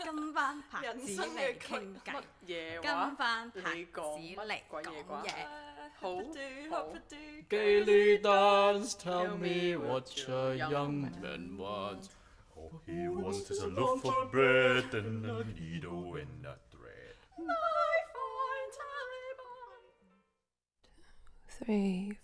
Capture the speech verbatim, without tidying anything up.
跟翻拍子嚟傾偈， 嘢跟翻拍子你講嚟鬼嘢講嘢。 好好 Gaily dance, tell me what your young man wants. All he wants is a loaf of bread and a needle and a thread. Three,